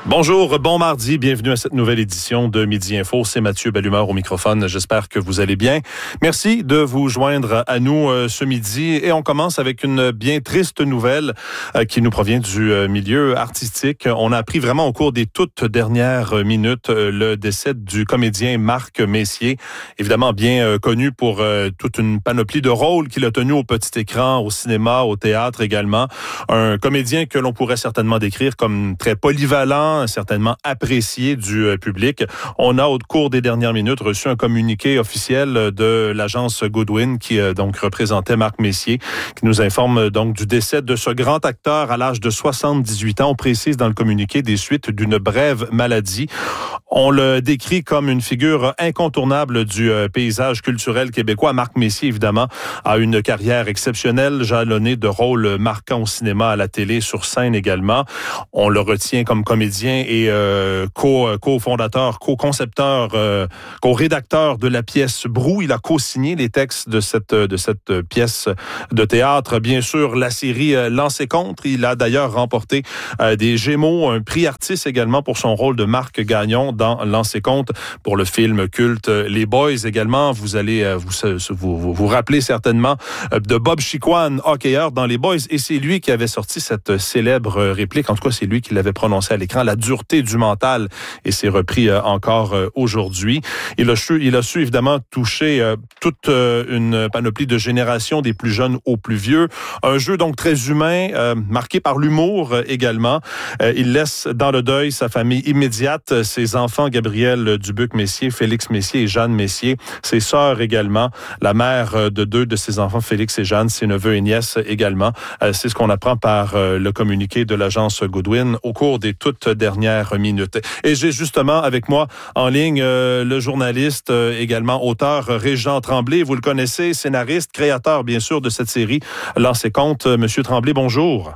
Bonjour, bon mardi, bienvenue à cette nouvelle édition de Midi Info. C'est Mathieu Bellumeur au microphone. J'espère que vous allez bien. Merci de vous joindre à nous ce midi et on commence avec une bien triste nouvelle qui nous provient du milieu artistique. On a appris vraiment au cours des toutes dernières minutes le décès du comédien Marc Messier, évidemment bien connu pour toute une panoplie de rôles qu'il a tenus au petit écran, au cinéma, au théâtre également. Un comédien que l'on pourrait certainement décrire comme très polyvalent, certainement apprécié du public. On a, au cours des dernières minutes, reçu un communiqué officiel de l'agence Goodwin qui donc représentait Marc Messier, qui nous informe donc du décès de ce grand acteur à l'âge de 78 ans. On précise dans le communiqué des suites d'une brève maladie. On le décrit comme une figure incontournable du paysage culturel québécois. Marc Messier, évidemment, a une carrière exceptionnelle, jalonnée de rôles marquants au cinéma, à la télé, sur scène également. On le retient comme comédien et co-fondateur, co-concepteur, co-rédacteur de la pièce Brou. Il a co-signé les textes de cette pièce de théâtre. Bien sûr, la série Lancez contre. Il a d'ailleurs remporté des Gémeaux, un prix artiste également pour son rôle de Marc Gagnon dans Lancez contre pour le film culte Les Boys également. Vous allez vous rappeler certainement de Bob Chiquan, hockeyeur dans Les Boys, et c'est lui qui avait sorti cette célèbre réplique. En tout cas, c'est lui qui l'avait prononcée à l'écran, la dureté du mental, et c'est repris encore aujourd'hui. Il a su évidemment toucher toute une panoplie de générations, des plus jeunes aux plus vieux. Un jeu donc très humain, marqué par l'humour également. Il laisse dans le deuil sa famille immédiate, ses enfants Gabriel Dubuc-Messier, Félix Messier et Jeanne Messier, ses sœurs également, la mère de deux de ses enfants, Félix et Jeanne, ses neveux et nièces également. C'est ce qu'on apprend par le communiqué de l'agence Goodwin au cours des toutes dernières minutes. Et j'ai justement avec moi en ligne le journaliste, également auteur Régent Tremblay. Vous le connaissez, scénariste, créateur bien sûr de cette série Lancez contre. Monsieur Tremblay, bonjour.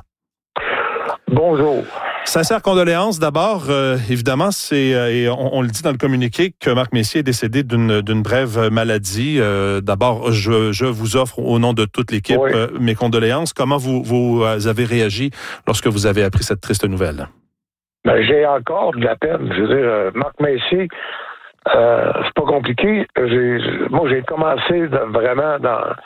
Bonjour. Sincères condoléances d'abord. Évidemment, et on le dit dans le communiqué que Marc Messier est décédé d'une brève maladie. D'abord, je vous offre au nom de toute l'équipe mes condoléances. Comment vous avez réagi lorsque vous avez appris cette triste nouvelle? Ben, j'ai encore de la peine. Je veux dire, Marc Messier, c'est pas compliqué. J'ai commencé vraiment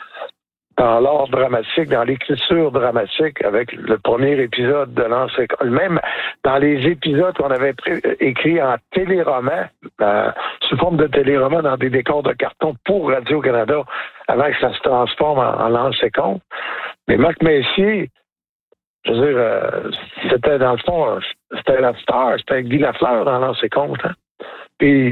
dans l'art dramatique, dans l'écriture dramatique, avec le premier épisode de Lancez contre. Même dans les épisodes qu'on avait écrits en téléroman, sous forme de téléroman dans des décors de carton pour Radio-Canada, avant que ça se transforme en Lancez contre. Mais Marc Messier, je veux dire, c'était dans le fond, c'était la star, c'était Guy Lafleur dans Lancez contre. Hein? Puis,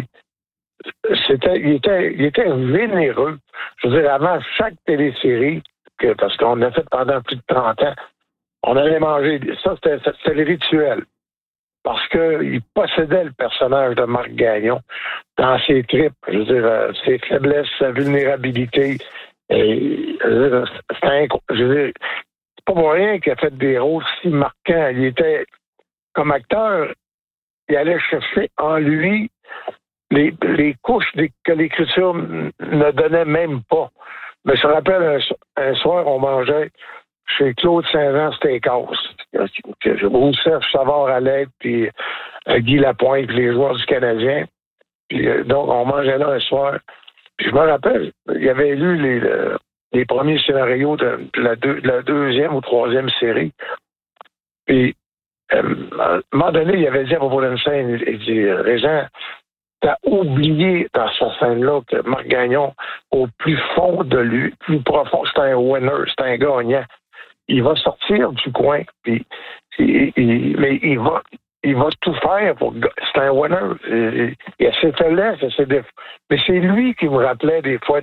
il était vénéreux. Je veux dire, avant chaque télésérie, parce qu'on a fait pendant plus de 30 ans, on allait manger. Ça, c'était le rituel. Parce qu'il possédait le personnage de Marc Gagnon dans ses tripes. Je veux dire, ses faiblesses, sa vulnérabilité. Et, je veux dire, c'est pas pour rien qu'il a fait des rôles si marquants. Il était, comme acteur, il allait chercher en lui les couches que l'écriture ne donnait même pas. Mais je me rappelle, un soir, on mangeait chez Claude Saint-Jean Steakhouse. Roussef, Savard à l'aide, puis Guy Lapointe, puis les joueurs du Canadien. Puis, donc, on mangeait là un soir. Puis je me rappelle, il avait lu les premiers scénarios de la deuxième ou troisième série. Puis, à un moment donné, il avait dit à propos d'une scène, il dit, Régent, t'as oublié dans cette scène-là que Marc Gagnon, au plus fond de lui, plus profond, c'est un winner, c'est un gagnant. Il va sortir du coin, puis mais il va tout faire pour. C'est un winner. Il a ses faiblesses, il a ses défauts. Mais c'est lui qui me rappelait des fois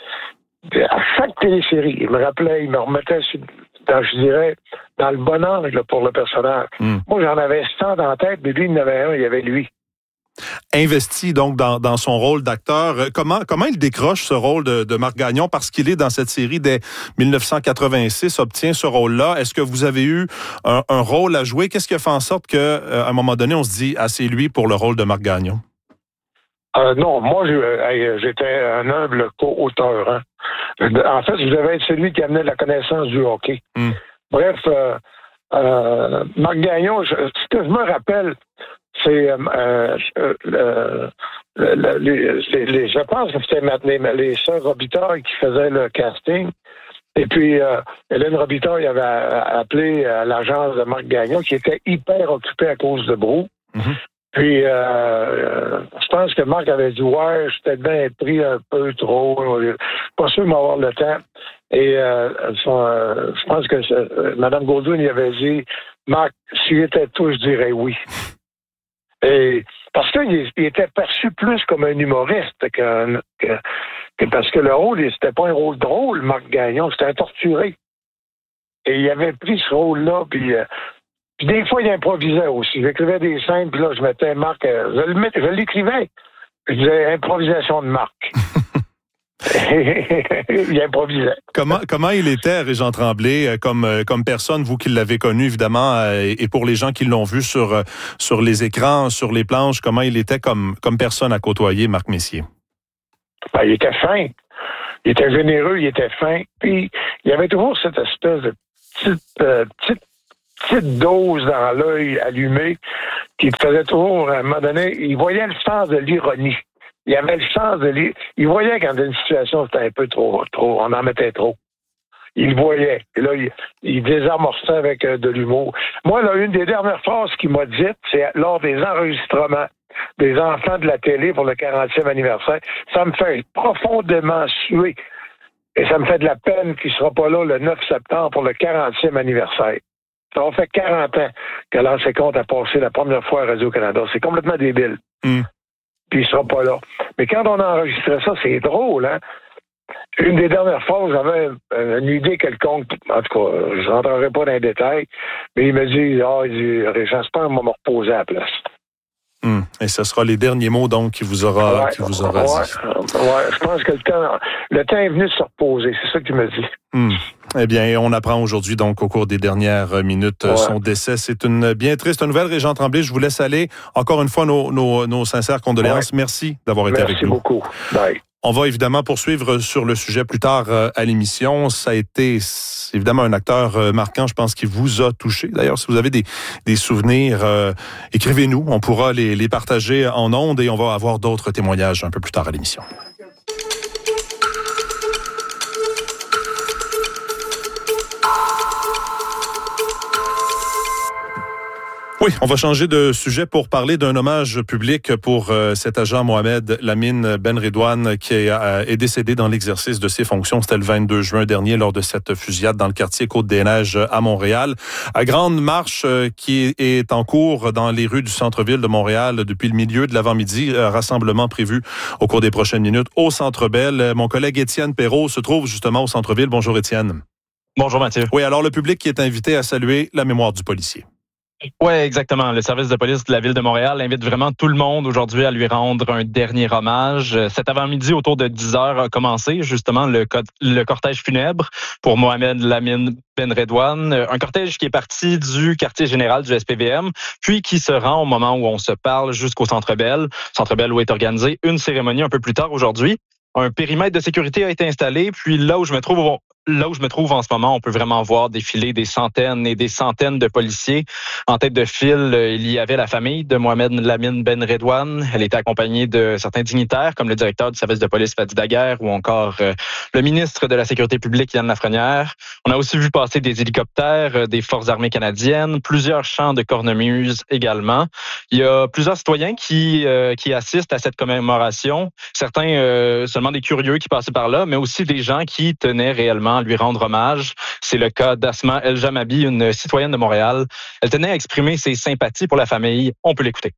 à chaque télésérie, il me remettait je dirais, dans le bon angle pour le personnage. Moi, j'en avais 100 dans la tête, mais lui, il en avait un, il y avait lui. Investi donc dans son rôle d'acteur. Comment il décroche ce rôle de Marc Gagnon parce qu'il est dans cette série dès 1986, obtient ce rôle-là. Est-ce que vous avez eu un rôle à jouer? Qu'est-ce qui a fait en sorte qu'à un moment donné, on se dit « Ah, c'est lui pour le rôle de Marc Gagnon ». Non, moi, j'étais un humble co-auteur. Hein. En fait, je devais être celui qui amenait la connaissance du hockey. Bref, Marc Gagnon, ce que je me rappelle, je pense que c'était les sœurs Robitaille qui faisaient le casting. Et puis, Hélène Robitaille avait appelé à l'agence de Marc Gagnon, qui était hyper occupée à cause de Brou. Mm-hmm. Puis, je pense que Marc avait dit, ouais, j'étais bien pris un peu trop. Pas sûr de m'avoir le temps. Et je pense que Mme Gaudouin y avait dit, Marc, s'il était tout, je dirais oui. Et parce qu'il était perçu plus comme un humoriste que parce que le rôle, c'était pas un rôle drôle, Marc Gagnon, c'était un torturé. Et il avait pris ce rôle-là, puis des fois, il improvisait aussi. J'écrivais des scènes, puis là, je mettais Marc, je l'écrivais. Je disais improvisation de Marc. Il improvisait. Comment il était, Régent Tremblay, comme personne, vous qui l'avez connu, évidemment, et pour les gens qui l'ont vu sur les écrans, sur les planches, comment il était comme personne à côtoyer, Marc Messier? Ben, il était fin. Il était généreux, il était fin. Puis, il y avait toujours cette espèce de petite dose dans l'œil allumé qui te faisait toujours, à un moment donné, il voyait le sens de l'ironie. Il avait le sens de il voyait quand une situation c'était un peu trop, on en mettait trop. Il voyait. Et là, il désamorçait avec de l'humour. Moi, là, une des dernières phrases qu'il m'a dites, c'est lors des enregistrements des enfants de la télé pour le 40e anniversaire. Ça me fait profondément suer. Et ça me fait de la peine qu'il ne sera pas là le 9 septembre pour le 40e anniversaire. Ça va faire 40 ans que l'Ancien Compte a passé la première fois à Radio-Canada. C'est complètement débile. Puis il ne sera pas là. Mais quand on a enregistré ça, c'est drôle, hein? Une des dernières fois, j'avais une idée quelconque. En tout cas, je ne rentrerai pas dans les détails. Mais il me dit, j'espère qu'on va me reposer à la place. Et ce sera les derniers mots, donc, qu'il vous aura dit. Je pense que le temps est venu de se reposer. C'est ça qu'il me dit. Eh bien, on apprend aujourd'hui, donc, au cours des dernières minutes, son décès. C'est une bien triste nouvelle. Régent Tremblay, je vous laisse aller. Encore une fois, nos sincères condoléances. Merci d'avoir été avec nous. Merci beaucoup. Bye. On va évidemment poursuivre sur le sujet plus tard à l'émission. Ça a été évidemment un acteur marquant, je pense, qui vous a touché. D'ailleurs, si vous avez des souvenirs, écrivez-nous. On pourra les partager en ondes et on va avoir d'autres témoignages un peu plus tard à l'émission. Oui, on va changer de sujet pour parler d'un hommage public pour cet agent Mohamed Lamine Benredouane qui est décédé dans l'exercice de ses fonctions. C'était le 22 juin dernier lors de cette fusillade dans le quartier Côte-des-Neiges à Montréal. À grande marche qui est en cours dans les rues du centre-ville de Montréal depuis le milieu de l'avant-midi. Rassemblement prévu au cours des prochaines minutes au Centre Bell. Mon collègue Étienne Perrault se trouve justement au centre-ville. Bonjour Étienne. Bonjour Mathieu. Oui, alors le public qui est invité à saluer la mémoire du policier. Oui, exactement. Le service de police de la Ville de Montréal invite vraiment tout le monde aujourd'hui à lui rendre un dernier hommage. Cet avant-midi, autour de 10h, a commencé justement le cortège funèbre pour Mohamed Lamine Benredouane. Un cortège qui est parti du quartier général du SPVM, puis qui se rend au moment où on se parle jusqu'au Centre Bell. Centre Bell où est organisée une cérémonie un peu plus tard aujourd'hui. Un périmètre de sécurité a été installé, puis là où je me trouve en ce moment, on peut vraiment voir défiler des centaines et des centaines de policiers. En tête de file, il y avait la famille de Mohamed Lamine Benredouane. Elle était accompagnée de certains dignitaires, comme le directeur du service de police Fadi Daguerre ou encore le ministre de la Sécurité publique Yann Lafrenière. On a aussi vu passer des hélicoptères des Forces armées canadiennes, plusieurs chants de cornemuse également. Il y a plusieurs citoyens qui assistent à cette commémoration. Certains seulement des curieux qui passaient par là, mais aussi des gens qui tenaient réellement à lui rendre hommage. C'est le cas d'Asma El Jamabi, une citoyenne de Montréal. Elle tenait à exprimer ses sympathies pour la famille. On peut l'écouter.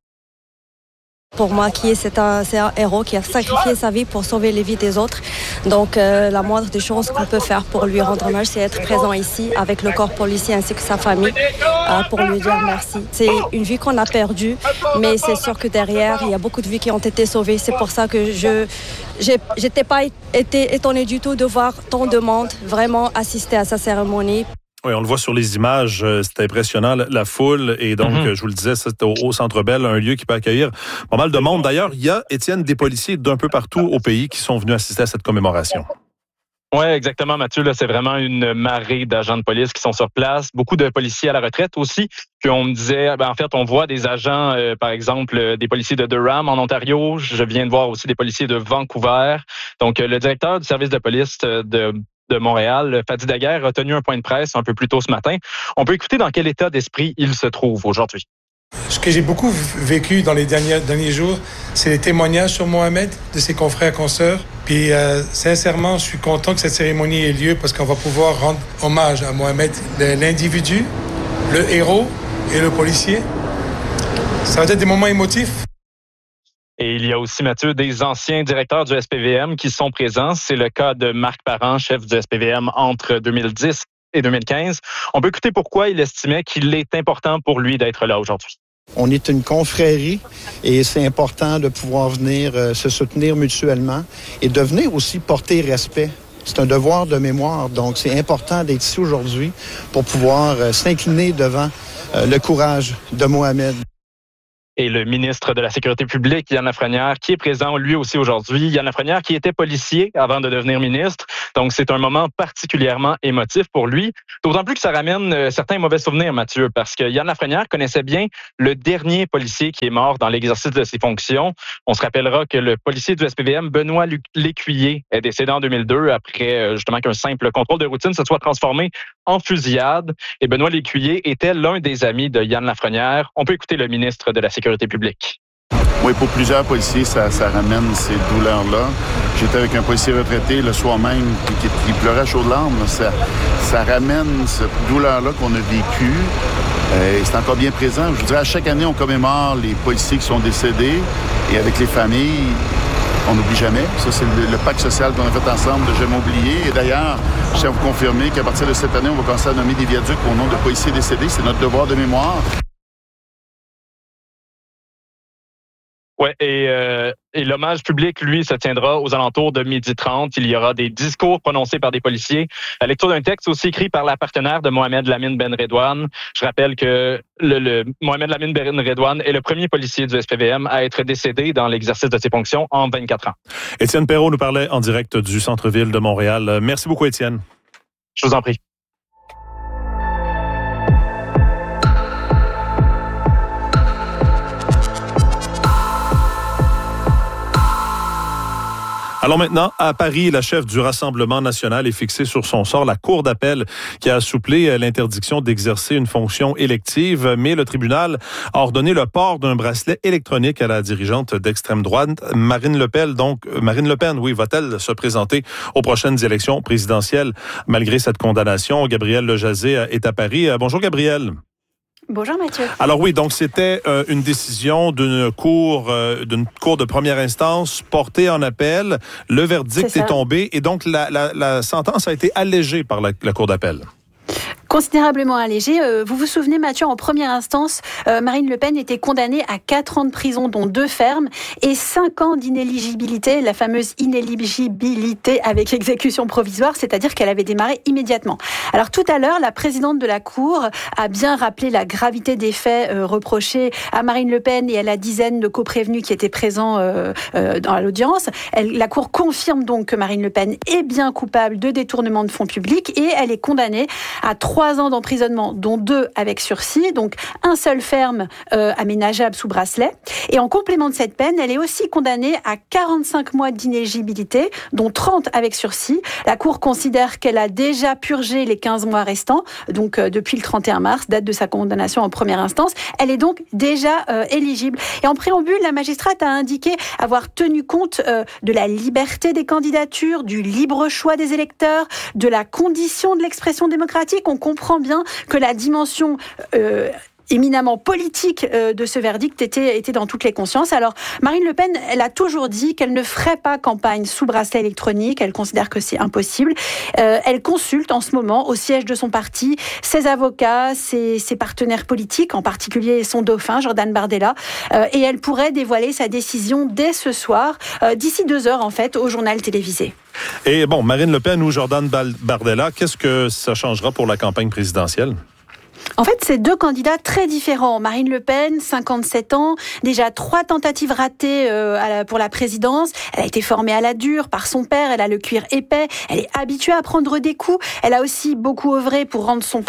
Pour moi, c'est un héros qui a sacrifié sa vie pour sauver les vies des autres. Donc, la moindre des choses qu'on peut faire pour lui rendre hommage, c'est être présent ici avec le corps policier ainsi que sa famille pour lui dire merci. C'est une vie qu'on a perdue, mais c'est sûr que derrière, il y a beaucoup de vies qui ont été sauvées. C'est pour ça que j'étais pas étonnée du tout de voir tant de monde vraiment assister à sa cérémonie. Oui, on le voit sur les images, c'est impressionnant, la foule. Et donc, je vous le disais, c'est au Centre Bell, un lieu qui peut accueillir pas mal de monde. D'ailleurs, il y a, Étienne, des policiers d'un peu partout au pays qui sont venus assister à cette commémoration. Oui, exactement, Mathieu. Là, c'est vraiment une marée d'agents de police qui sont sur place. Beaucoup de policiers à la retraite aussi. Puis on me disait, en fait, on voit des agents, par exemple, des policiers de Durham en Ontario. Je viens de voir aussi des policiers de Vancouver. Donc, le directeur du service de police de Montréal, Fadi Daguerre, a tenu un point de presse un peu plus tôt ce matin. On peut écouter dans quel état d'esprit il se trouve aujourd'hui. Ce que j'ai beaucoup vécu dans les derniers jours, c'est les témoignages sur Mohamed, de ses confrères et consoeurs. Puis sincèrement, je suis content que cette cérémonie ait lieu parce qu'on va pouvoir rendre hommage à Mohamed, l'individu, le héros et le policier. Ça va être des moments émotifs. Et il y a aussi, Mathieu, des anciens directeurs du SPVM qui sont présents. C'est le cas de Marc Parent, chef du SPVM entre 2010 et 2015. On peut écouter pourquoi il estimait qu'il est important pour lui d'être là aujourd'hui. On est une confrérie et c'est important de pouvoir venir se soutenir mutuellement et de venir aussi porter respect. C'est un devoir de mémoire, donc c'est important d'être ici aujourd'hui pour pouvoir s'incliner devant le courage de Mohamed. Et le ministre de la Sécurité publique, Yann Lafrenière, qui est présent lui aussi aujourd'hui. Yann Lafrenière qui était policier avant de devenir ministre. Donc, c'est un moment particulièrement émotif pour lui. D'autant plus que ça ramène certains mauvais souvenirs, Mathieu, parce que Yann Lafrenière connaissait bien le dernier policier qui est mort dans l'exercice de ses fonctions. On se rappellera que le policier du SPVM, Benoît Lécuyer, est décédé en 2002 après justement qu'un simple contrôle de routine se soit transformé en fusillade. Et Benoît Lécuyer était l'un des amis de Yann Lafrenière. On peut écouter le ministre de la Sécurité publique. Oui, pour plusieurs policiers, ça ramène ces douleurs-là. J'étais avec un policier retraité le soir même qui pleurait à chaudes larmes. Ça ramène cette douleur-là qu'on a vécue. Et c'est encore bien présent. Je vous dirais, à chaque année, on commémore les policiers qui sont décédés. Et avec les familles, on n'oublie jamais. Ça, c'est le pacte social qu'on a fait ensemble de jamais oublier. Et d'ailleurs, je tiens à vous confirmer qu'à partir de cette année, on va commencer à nommer des viaducs au nom de policiers décédés. C'est notre devoir de mémoire. Ouais, et l'hommage public, lui, se tiendra aux alentours de 12h30. Il y aura des discours prononcés par des policiers. La lecture d'un texte aussi écrit par la partenaire de Mohamed Lamine Ben Redouane. Je rappelle que le Mohamed Lamine Ben Redouane est le premier policier du SPVM à être décédé dans l'exercice de ses fonctions en 24 ans. Étienne Perrault nous parlait en direct du centre-ville de Montréal. Merci beaucoup, Étienne. Je vous en prie. Alors maintenant, à Paris, la chef du Rassemblement national est fixée sur son sort. La Cour d'appel qui a assouplé l'interdiction d'exercer une fonction élective, mais le tribunal a ordonné le port d'un bracelet électronique à la dirigeante d'extrême droite, Marine Le Pen. Donc, Marine Le Pen, oui, va-t-elle se présenter aux prochaines élections présidentielles malgré cette condamnation? Gabrielle Lejazé est à Paris. Bonjour, Gabrielle. Bonjour Mathieu. Alors oui, donc c'était une décision d'une cour de première instance portée en appel. Le verdict est tombé et donc la sentence a été allégée par la cour d'appel. Considérablement allégé. Vous vous souvenez, Mathieu, en première instance, Marine Le Pen était condamnée à 4 ans de prison, dont 2 fermes, et 5 ans d'inéligibilité, la fameuse inéligibilité avec exécution provisoire, c'est-à-dire qu'elle avait démarré immédiatement. Alors tout à l'heure, la présidente de la Cour a bien rappelé la gravité des faits reprochés à Marine Le Pen et à la dizaine de coprévenus qui étaient présents dans l'audience. La Cour confirme donc que Marine Le Pen est bien coupable de détournement de fonds publics et elle est condamnée à 3 ans d'emprisonnement, dont 2 avec sursis, donc un seul ferme aménageable sous bracelet. Et en complément de cette peine, elle est aussi condamnée à 45 mois d'inéligibilité, dont 30 avec sursis. La Cour considère qu'elle a déjà purgé les 15 mois restants, donc depuis le 31 mars, date de sa condamnation en première instance. Elle est donc déjà éligible. Et en préambule, la magistrate a indiqué avoir tenu compte de la liberté des candidatures, du libre choix des électeurs, de la condition de l'expression démocratique. On comprend bien que la dimension éminemment politique de ce verdict était dans toutes les consciences. Alors, Marine Le Pen, elle a toujours dit qu'elle ne ferait pas campagne sous bracelet électronique. Elle considère que c'est impossible. Elle consulte en ce moment, au siège de son parti, ses avocats, ses partenaires politiques, en particulier son dauphin, Jordan Bardella. Et elle pourrait dévoiler sa décision dès ce soir, d'ici 2 heures, en fait, au journal télévisé. Et bon, Marine Le Pen ou Jordan Bardella, qu'est-ce que ça changera pour la campagne présidentielle? En fait, c'est deux candidats très différents. Marine Le Pen, 57 ans, déjà 3 tentatives ratées pour la présidence. Elle a été formée à la dure par son père, elle a le cuir épais, elle est habituée à prendre des coups. Elle a aussi beaucoup œuvré pour rendre son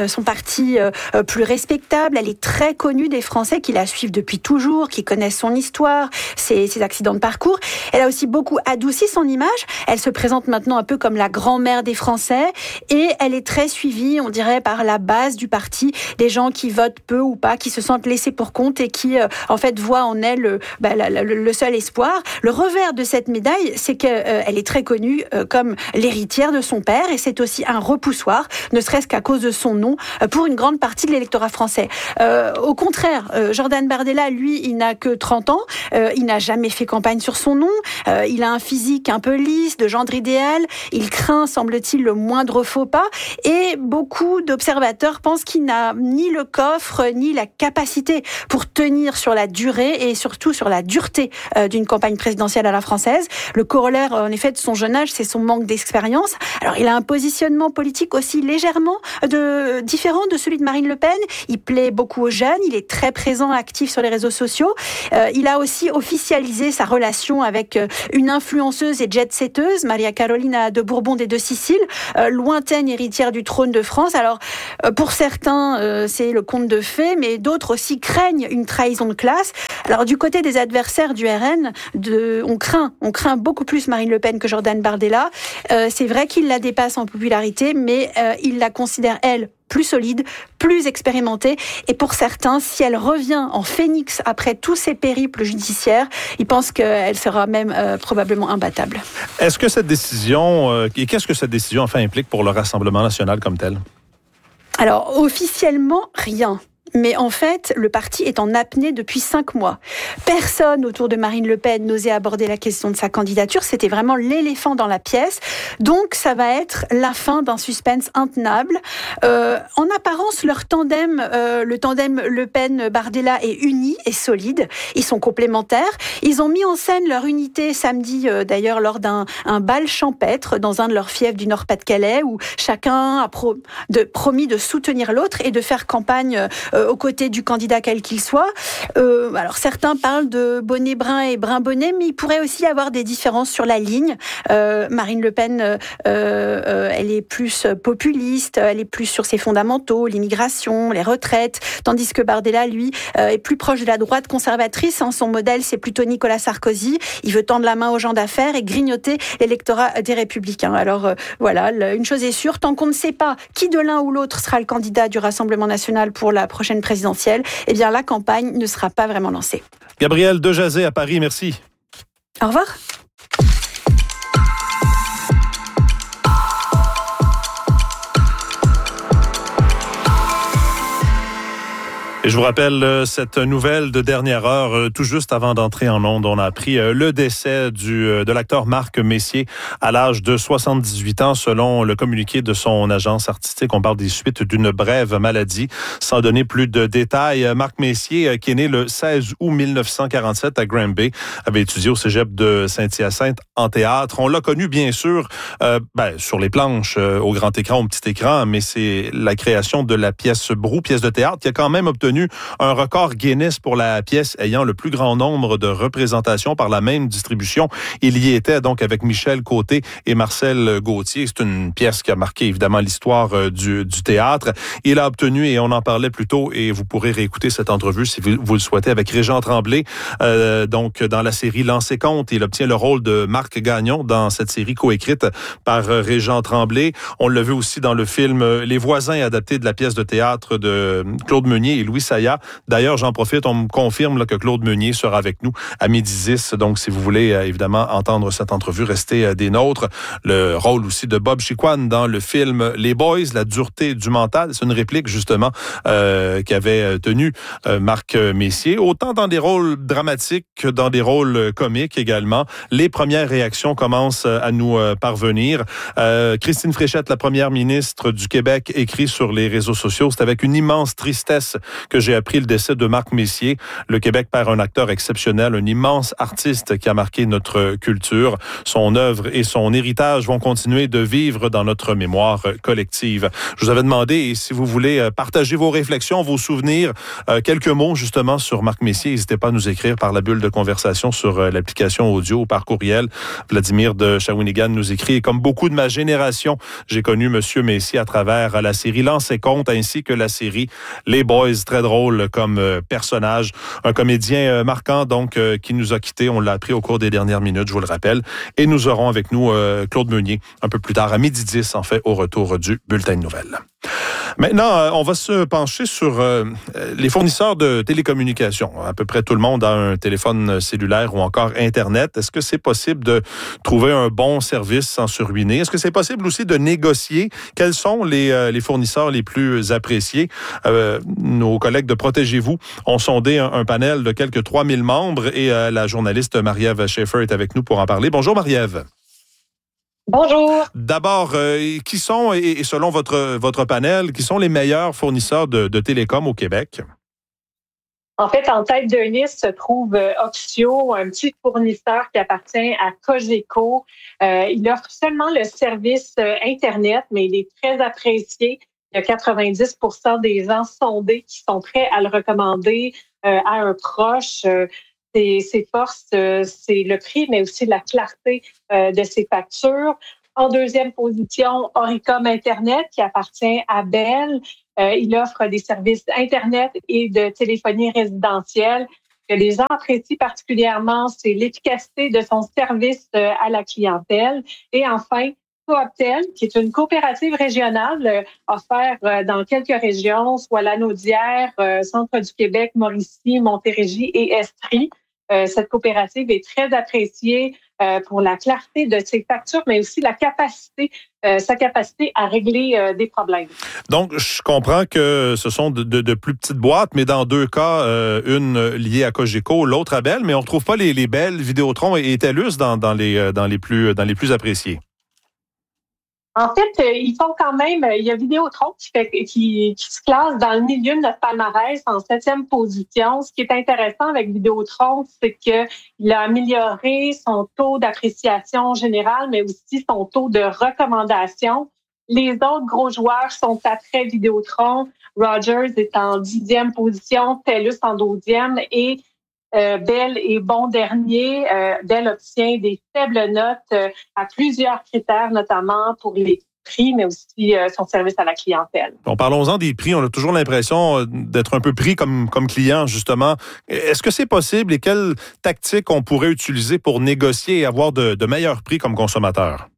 parti plus respectable. Elle est très connue des Français qui la suivent depuis toujours, qui connaissent son histoire, ses accidents de parcours. Elle a aussi beaucoup adouci son image. Elle se présente maintenant un peu comme la grand-mère des Français et elle est très suivie, on dirait, par la base du parti, des gens qui votent peu ou pas, qui se sentent laissés pour compte et qui, en fait, voient en elle le seul espoir. Le revers de cette médaille, c'est qu'elle est très connue comme l'héritière de son père et c'est aussi un repoussoir, ne serait-ce qu'à cause de son nom, pour une grande partie de l'électorat français. Au contraire, Jordan Bardella, lui, il n'a que 30 ans, il n'a jamais fait campagne sur son nom, il a un physique un peu lisse, de gendre idéal, il craint, semble-t-il, le moindre faux pas et beaucoup d'observateurs pensent qu'il n'a ni le coffre, ni la capacité pour tenir sur la durée et surtout sur la dureté d'une campagne présidentielle à la française. Le corollaire, en effet, de son jeune âge, c'est son manque d'expérience. Alors, il a un positionnement politique aussi légèrement différent de celui de Marine Le Pen. Il plaît beaucoup aux jeunes, il est très présent, actif sur les réseaux sociaux. Il a aussi officialisé sa relation avec une influenceuse et jet-setteuse, Maria Carolina de Bourbon des Deux Siciles, lointaine héritière du trône de France. Alors, pour certains, c'est le conte de fées, mais d'autres aussi craignent une trahison de classe. Alors, du côté des adversaires du RN, on craint beaucoup plus Marine Le Pen que Jordan Bardella. C'est vrai qu'il la dépasse en popularité, mais il la considère, elle, plus solide, plus expérimentée. Et pour certains, si elle revient en phénix après tous ces périples judiciaires, ils pensent qu'elle sera même probablement imbattable. Est-ce que cette décision, et qu'est-ce que cette décision enfin implique pour le Rassemblement national comme tel? Alors, officiellement, rien. Mais en fait, le parti est en apnée depuis 5 mois. Personne autour de Marine Le Pen n'osait aborder la question de sa candidature. C'était vraiment l'éléphant dans la pièce. Donc, ça va être la fin d'un suspense intenable. En apparence, leur tandem, le tandem Le Pen-Bardella est uni et solide. Ils sont complémentaires. Ils ont mis en scène leur unité samedi, d'ailleurs, lors d'un bal champêtre dans un de leurs fiefs du Nord-Pas-de-Calais, où chacun a promis de soutenir l'autre et de faire campagne aux côtés du candidat quel qu'il soit. Alors certains parlent de bonnet brun et brun bonnet, mais il pourrait aussi y avoir des différences sur la ligne. Marine Le Pen, elle est plus populiste, elle est plus sur ses fondamentaux, l'immigration, les retraites, tandis que Bardella, lui, est plus proche de la droite conservatrice. Son modèle, c'est plutôt Nicolas Sarkozy. Il veut tendre la main aux gens d'affaires et grignoter l'électorat des Républicains. Alors voilà, une chose est sûre, tant qu'on ne sait pas qui de l'un ou l'autre sera le candidat du Rassemblement national pour la prochaine présidentielle, eh bien la campagne ne sera pas vraiment lancée. Gabrielle Dejazet à Paris, merci. Au revoir. Et je vous rappelle cette nouvelle de dernière heure, tout juste avant d'entrer en ondes, on a appris le décès de l'acteur Marc Messier à l'âge de 78 ans, selon le communiqué de son agence artistique. On parle des suites d'une brève maladie, sans donner plus de détails. Marc Messier, qui est né le 16 août 1947 à Granby, avait étudié au cégep de Saint-Hyacinthe en théâtre. On l'a connu, bien sûr, sur les planches, au grand écran, au petit écran, mais c'est la création de la pièce Brou, pièce de théâtre, qui a quand même obtenu un record Guinness pour la pièce ayant le plus grand nombre de représentations par la même distribution. Il y était donc avec Michel Côté et Marcel Gauthier. C'est une pièce qui a marqué évidemment l'histoire du théâtre. Il a obtenu, et on en parlait plus tôt, et vous pourrez réécouter cette entrevue si vous le souhaitez, avec Régent Tremblay, donc dans la série Lancez compte. Il obtient le rôle de Marc Gagnon dans cette série coécrite par Régent Tremblay. On l'a vu aussi dans le film Les Voisins, adapté de la pièce de théâtre de Claude Meunier et Louis Saya. D'ailleurs, j'en profite, on me confirme que Claude Meunier sera avec nous à 12h10. Donc, si vous voulez évidemment entendre cette entrevue, restez des nôtres. Le rôle aussi de Bob Chiquan dans le film Les Boys, la dureté du mental. C'est une réplique justement qu'avait tenue Marc Messier. Autant dans des rôles dramatiques que dans des rôles comiques également. Les premières réactions commencent à nous parvenir. Christine Fréchette, la première ministre du Québec, écrit sur les réseaux sociaux: c'est avec une immense tristesse que lorsque j'ai appris le décès de Marc Messier. Le Québec perd un acteur exceptionnel, un immense artiste qui a marqué notre culture. Son œuvre et son héritage vont continuer de vivre dans notre mémoire collective. Je vous avais demandé, si vous voulez partager vos réflexions, vos souvenirs, quelques mots justement sur Marc Messier, n'hésitez pas à nous écrire par la bulle de conversation sur l'application audio ou par courriel. Vladimir de Shawinigan nous écrit, et comme beaucoup de ma génération, j'ai connu Monsieur Messier à travers la série Lance et Compte ainsi que la série Les Boys, très drôle comme personnage. Un comédien marquant donc qui nous a quittés, on l'a appris au cours des dernières minutes, je vous le rappelle. Et nous aurons avec nous Claude Meunier un peu plus tard, à 12h10 en fait, au retour du Bulletin de nouvelles. Maintenant, on va se pencher sur les fournisseurs de télécommunications. À peu près tout le monde a un téléphone cellulaire ou encore Internet. Est-ce que c'est possible de trouver un bon service sans se ruiner? Est-ce que c'est possible aussi de négocier? Quels sont les fournisseurs les plus appréciés? Nos collègues de Protégez-vous ont sondé un panel de quelques 3000 membres et la journaliste Marie-Ève Schaeffer est avec nous pour en parler. Bonjour Marie-Ève. Bonjour. D'abord, qui sont, et selon votre panel, qui sont les meilleurs fournisseurs de télécom au Québec? En fait, en tête de liste se trouve Oxio, un petit fournisseur qui appartient à Cogeco. Il offre seulement le service Internet, mais il est très apprécié. Il y a 90% des gens sondés qui sont prêts à le recommander à un proche. Ses forces, c'est le prix, mais aussi la clarté de ses factures. En deuxième position, Oricom Internet, qui appartient à Bell. Il offre des services Internet et de téléphonie résidentielle. Ce que les gens apprécient particulièrement, c'est l'efficacité de son service à la clientèle. Et enfin, Cooptel, qui est une coopérative régionale offerte dans quelques régions, soit Lanaudière, Centre du Québec, Mauricie, Montérégie et Estrie. Cette coopérative est très appréciée pour la clarté de ses factures, mais aussi sa capacité à régler des problèmes. Donc, je comprends que ce sont de plus petites boîtes, mais dans deux cas, une liée à Cogeco, l'autre à Bell, mais on ne retrouve pas les Bell, Vidéotron et TELUS dans les plus appréciés. En fait, ils font quand même. Il y a Vidéotron qui se classe dans le milieu de notre palmarès en 7e position. Ce qui est intéressant avec Vidéotron, c'est qu'il a amélioré son taux d'appréciation générale, mais aussi son taux de recommandation. Les autres gros joueurs sont après Vidéotron. Rogers est en 10e position, TELUS en 12e et Bell est bon dernier. Bell obtient des faibles notes à plusieurs critères, notamment pour les prix, mais aussi son service à la clientèle. Bon, parlons-en des prix. On a toujours l'impression d'être un peu pris comme client, justement. Est-ce que c'est possible et quelles tactiques on pourrait utiliser pour négocier et avoir de meilleurs prix comme consommateur?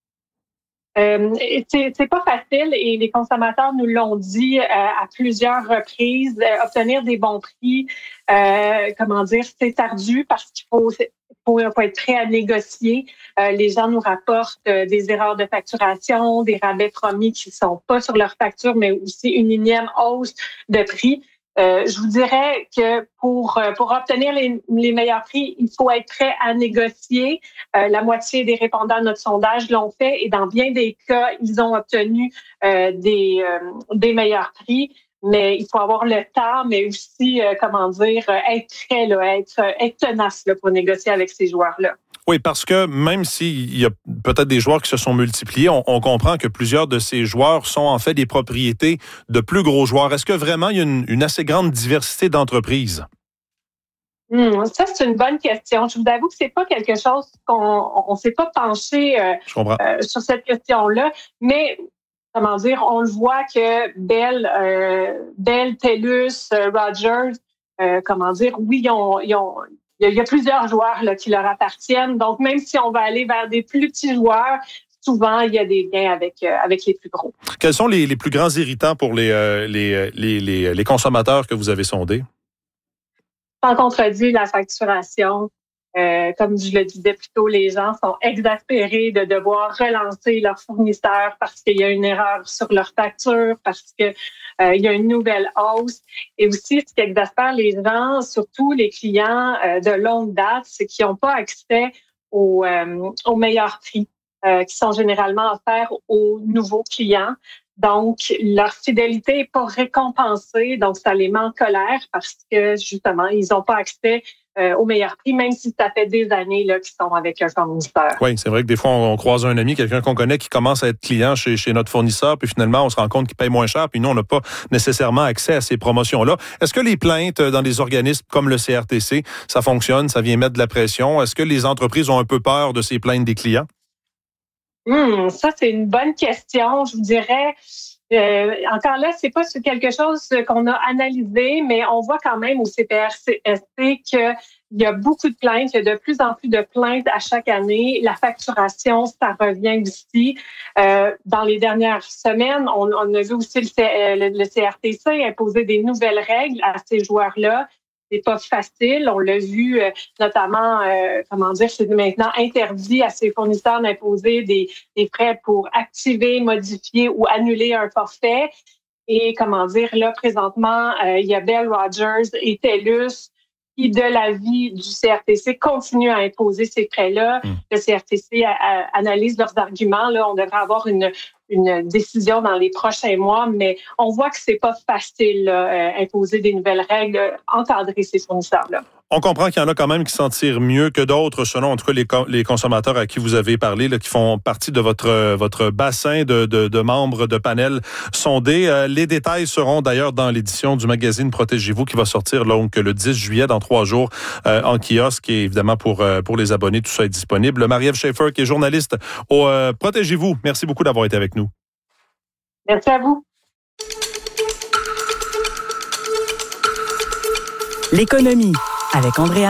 C'est pas facile et les consommateurs nous l'ont dit à plusieurs reprises. Obtenir des bons prix, c'est ardu parce qu'il faut être prêt à négocier. Les gens nous rapportent des erreurs de facturation, des rabais promis qui sont pas sur leur facture, mais aussi une énième hausse de prix. Je vous dirais que pour obtenir les meilleurs prix, il faut être prêt à négocier. La moitié des répondants à notre sondage l'ont fait et dans bien des cas, ils ont obtenu des meilleurs prix. Mais il faut avoir le temps, mais aussi, être prêt, être tenace pour négocier avec ces joueurs-là. Oui, parce que même s'il y a peut-être des joueurs qui se sont multipliés, on comprend que plusieurs de ces joueurs sont en fait des propriétés de plus gros joueurs. Est-ce que vraiment il y a une assez grande diversité d'entreprises? Ça, c'est une bonne question. Je vous avoue que c'est pas quelque chose qu'on s'est pas penché sur cette question-là, mais on le voit que Bell, TELUS, Rogers, oui, il y a plusieurs joueurs là, qui leur appartiennent. Donc, même si on va aller vers des plus petits joueurs, souvent, il y a des liens avec les plus gros. Quels sont les plus grands irritants pour les consommateurs que vous avez sondés? Sans contredit, la facturation. Comme je le disais plus tôt, les gens sont exaspérés de devoir relancer leur fournisseur parce qu'il y a une erreur sur leur facture, parce que il y a une nouvelle hausse. Et aussi, ce qui exaspère les gens, surtout les clients de longue date, c'est qu'ils n'ont pas accès aux meilleurs prix qui sont généralement offerts aux nouveaux clients. Donc, leur fidélité n'est pas récompensée, donc ça les met en colère parce que, justement, ils n'ont pas accès au meilleur prix, même si ça fait des années là, qu'ils sont avec un fournisseur. Oui, c'est vrai que des fois, on croise un ami, quelqu'un qu'on connaît qui commence à être client chez notre fournisseur, puis finalement, on se rend compte qu'il paye moins cher, puis nous, on n'a pas nécessairement accès à ces promotions-là. Est-ce que les plaintes dans des organismes comme le CRTC, ça fonctionne, ça vient mettre de la pression? Est-ce que les entreprises ont un peu peur de ces plaintes des clients? Ça, c'est une bonne question. Je vous dirais, encore là, c'est pas quelque chose qu'on a analysé, mais on voit quand même au CPRCST qu'il y a beaucoup de plaintes, il y a de plus en plus de plaintes à chaque année. La facturation, ça revient aussi. Dans les dernières semaines, on a vu aussi le CRTC imposer des nouvelles règles à ces joueurs-là. C'est pas facile. On l'a vu notamment, c'est maintenant interdit à ses fournisseurs d'imposer des frais pour activer, modifier ou annuler un forfait. Et là, présentement, il y a Bell Rogers et TELUS qui, de l'avis du CRTC, continuent à imposer ces frais-là. Le CRTC analyse leurs arguments. Là, on devrait avoir une décision dans les prochains mois, mais on voit que c'est pas facile, imposer des nouvelles règles, encadrer ces fournisseurs-là. On comprend qu'il y en a quand même qui s'en tirent mieux que d'autres, selon en tout cas les consommateurs à qui vous avez parlé, là, qui font partie de votre bassin de membres de panel sondés. Les détails seront d'ailleurs dans l'édition du magazine Protégez-vous qui va sortir donc le 10 juillet, dans 3 jours, en kiosque, et évidemment pour les abonnés, tout ça est disponible. Marie-Ève Schaeffer, qui est journaliste au Protégez-vous, merci beaucoup d'avoir été avec nous. Merci à vous. L'économie avec Andréa